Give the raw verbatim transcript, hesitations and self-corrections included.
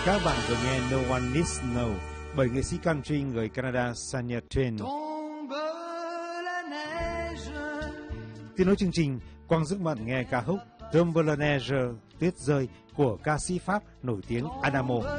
Các bạn vừa nghe No One Needs Know bởi nghệ sĩ country người Canada Shania Twain. Tiếp nối chương trình, Quang giúp bạn nghe ca khúc Tombe la neige, tuyết rơi của ca sĩ Pháp nổi tiếng Adamo.